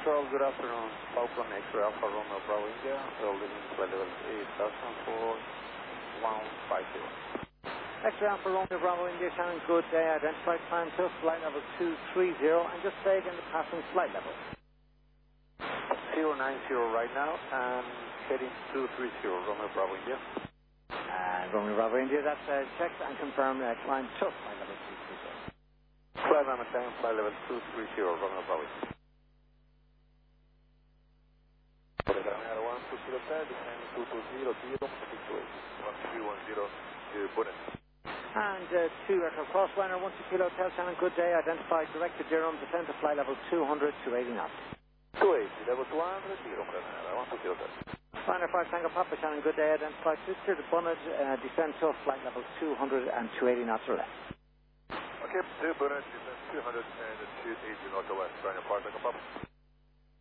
Control, good afternoon. Falcon X-ray Alpha Romeo Bravo India, holding flight level 804150. X-ray Alpha Romeo Bravo India, Shannon, good day. Identified climb to flight level 230 and just stay in the passing flight level. 090 right now and heading 230, Romeo Bravo India. And Romeo Bravo India, that's checked and confirmed climb to flight level 230. Flight number 10, flight level 230, Romeo Bravo India. 1 kilo descend 220, 1310, Buenos. And 2 aircraft Crossliner, 12 Kilo Hotel, Shannon, good day. Identified directed Durham, descend to flight level 200 to 80 knots. 280, level 200, Kilo Granada, 12 Kilo Hotel. Liner 5 Tango Papa, Shannon, good day. Identified Sister to Bunnet, descend to flight level 200 and 280 knots or less. Okay, 2 Bunnet, descend 200 and 280 northwest, Liner 5 Tango Papa.